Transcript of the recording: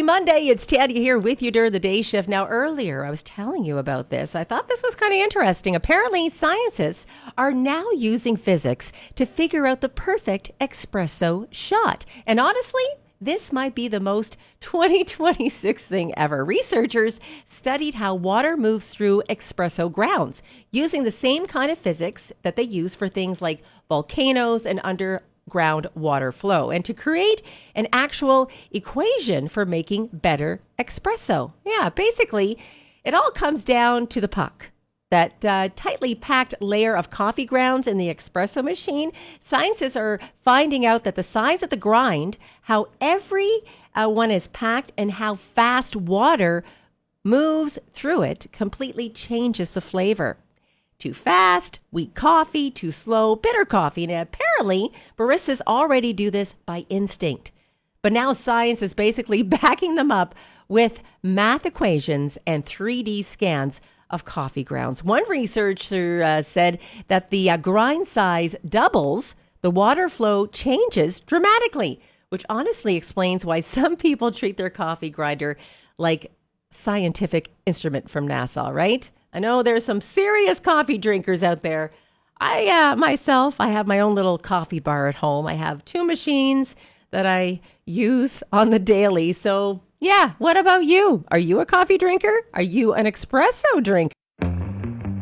Monday. It's Tanya here with you during the day shift. Now, earlier I was telling you about this. I thought this was kind of interesting. Apparently, scientists are now using physics to figure out the perfect espresso shot. And honestly, this might be the most 2026 thing ever. Researchers studied how water moves through espresso grounds using the same kind of physics that they use for things like volcanoes and underground water flow, and to create an actual equation for making better espresso. Yeah, basically, it all comes down to the puck. That tightly packed layer of coffee grounds in the espresso machine. Scientists are finding out that the size of the grind, how every one is packed, and how fast water moves through it completely changes the flavor. Too fast, weak coffee; too slow, bitter coffee. And apparently, baristas already do this by instinct. But now science is basically backing them up with math equations and 3D scans of coffee grounds. One researcher said that the grind size doubles, the water flow changes dramatically, which honestly explains why some people treat their coffee grinder like scientific instrument from NASA, right? I know there's some serious coffee drinkers out there. I have my own little coffee bar at home. I have 2 machines that I use on the daily. So yeah, what about you? Are you a coffee drinker? Are you an espresso drinker?